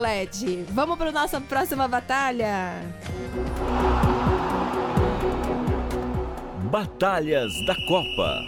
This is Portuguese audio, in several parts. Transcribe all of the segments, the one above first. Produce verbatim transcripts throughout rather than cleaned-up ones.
L E D. Vamos para nossa próxima batalha. Batalhas da Copa.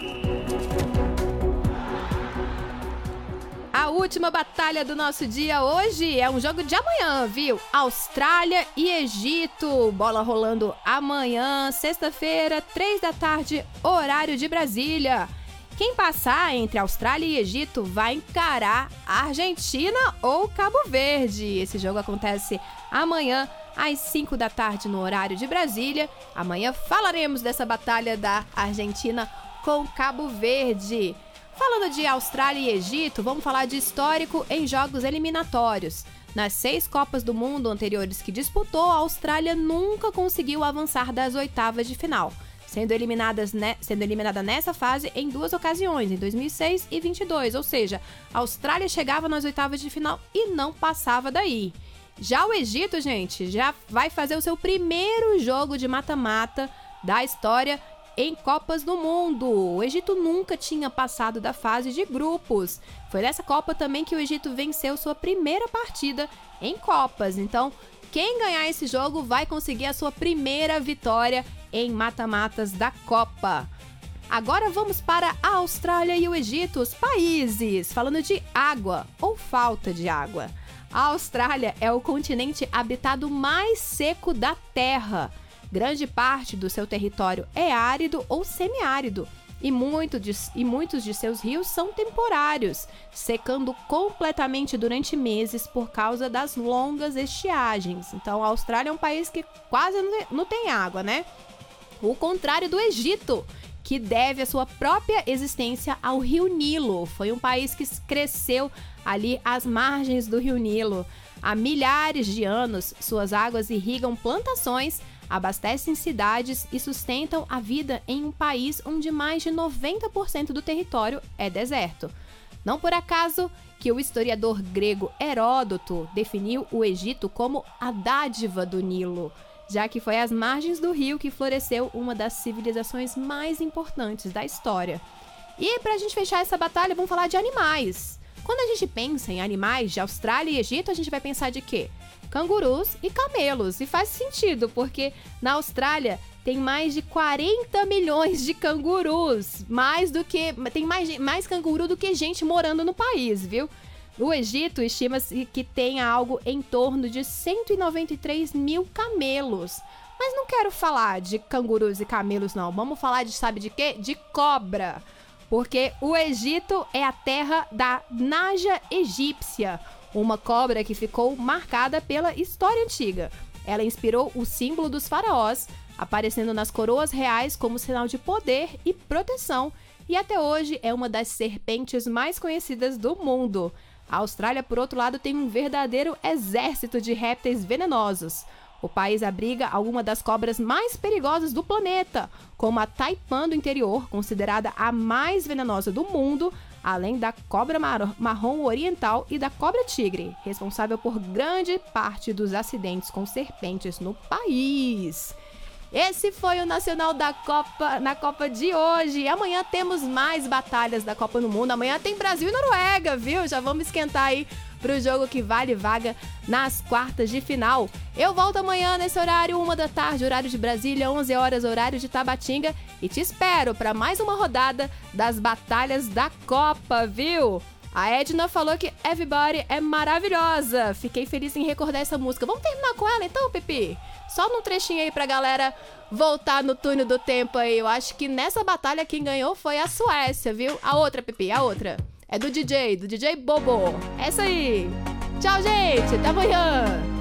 A última batalha do nosso dia hoje é um jogo de amanhã, viu? Austrália e Egito. Bola rolando amanhã, sexta-feira, três da tarde, horário de Brasília. Quem passar entre Austrália e Egito vai encarar a Argentina ou Cabo Verde. Esse jogo acontece amanhã às cinco da tarde no horário de Brasília. Amanhã falaremos dessa batalha da Argentina com Cabo Verde. Falando de Austrália e Egito, vamos falar de histórico em jogos eliminatórios. Nas seis Copas do Mundo anteriores que disputou, a Austrália nunca conseguiu avançar das oitavas de final, sendo, eliminadas ne- sendo eliminada nessa fase em duas ocasiões, em dois mil e seis e vinte e dois, ou seja, a Austrália chegava nas oitavas de final e não passava daí. Já o Egito, gente, já vai fazer o seu primeiro jogo de mata-mata da história em Copas do Mundo. O Egito nunca tinha passado da fase de grupos. Foi nessa Copa também que o Egito venceu sua primeira partida em Copas. Então, quem ganhar esse jogo vai conseguir a sua primeira vitória em mata-matas da Copa. Agora vamos para a Austrália e o Egito, os países. Falando de água ou falta de água. A Austrália é o continente habitado mais seco da Terra. Grande parte do seu território é árido ou semiárido e, muito de, e muitos de seus rios são temporários, secando completamente durante meses por causa das longas estiagens. Então, a Austrália é um país que quase não tem água, né? O contrário do Egito, que deve a sua própria existência ao Rio Nilo. Foi um país que cresceu ali às margens do Rio Nilo. Há milhares de anos, suas águas irrigam plantações, abastecem cidades e sustentam a vida em um país onde mais de noventa por cento do território é deserto. Não por acaso que o historiador grego Heródoto definiu o Egito como a dádiva do Nilo, já que foi às margens do rio que floresceu uma das civilizações mais importantes da história. E para a gente fechar essa batalha, vamos falar de animais. Quando a gente pensa em animais de Austrália e Egito, a gente vai pensar de quê? Cangurus e camelos. E faz sentido, porque na Austrália tem mais de quarenta milhões de cangurus. Mais do que. Tem mais, mais canguru do que gente morando no país, viu? No Egito, estima-se que tenha algo em torno de cento e noventa e três mil camelos. Mas não quero falar de cangurus e camelos, não. Vamos falar de, sabe de quê? De cobra. Porque o Egito é a terra da Naja egípcia, uma cobra que ficou marcada pela história antiga. Ela inspirou o símbolo dos faraós, aparecendo nas coroas reais como sinal de poder e proteção, e até hoje é uma das serpentes mais conhecidas do mundo. A Austrália, por outro lado, tem um verdadeiro exército de répteis venenosos. O país abriga algumas das cobras mais perigosas do planeta, como a taipã do interior, considerada a mais venenosa do mundo, além da cobra marrom oriental e da cobra-tigre, responsável por grande parte dos acidentes com serpentes no país. Esse foi o Nacional da Copa, na Copa de hoje. E amanhã temos mais batalhas da Copa no Mundo. Amanhã tem Brasil e Noruega, viu? Já vamos esquentar aí pro jogo que vale vaga nas quartas de final. Eu volto amanhã nesse horário, uma da tarde, horário de Brasília, onze horas, horário de Tabatinga. E te espero para mais uma rodada das batalhas da Copa, viu? A Edna falou que Everybody é maravilhosa. Fiquei feliz em recordar essa música. Vamos terminar com ela então, Pipi? Só num trechinho aí pra galera voltar no túnel do tempo aí. Eu acho que nessa batalha quem ganhou foi a Suécia, viu? A outra, Pipi, a outra. É do D J, do D J Bobo. Essa aí. Tchau, gente. Até amanhã.